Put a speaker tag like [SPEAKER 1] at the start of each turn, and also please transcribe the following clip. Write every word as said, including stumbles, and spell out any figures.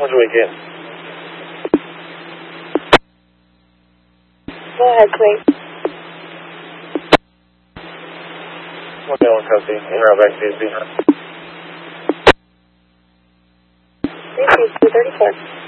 [SPEAKER 1] What's your weekend?
[SPEAKER 2] Go ahead, please.
[SPEAKER 1] Okay, one copy. En route back to D S B.
[SPEAKER 2] three two two thirty-four.